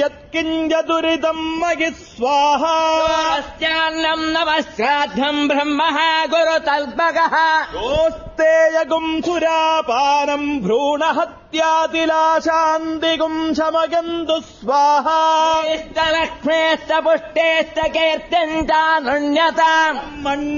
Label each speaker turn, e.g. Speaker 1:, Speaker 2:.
Speaker 1: यत्किञ्जदुरितम् मयि स्वाहा
Speaker 2: अस्यान्नम् नमश्राद्धम् ब्रह्मः गुरुतल्पकः
Speaker 1: योस्तेयगुम् सुरापानम् भ्रूणहत्यातिलाशान्तिगुम् शमयन्तु स्वाहा
Speaker 2: इष्टलक्ष्मेश्च पुष्टेश्च कीर्तिम् चानुण्यताम्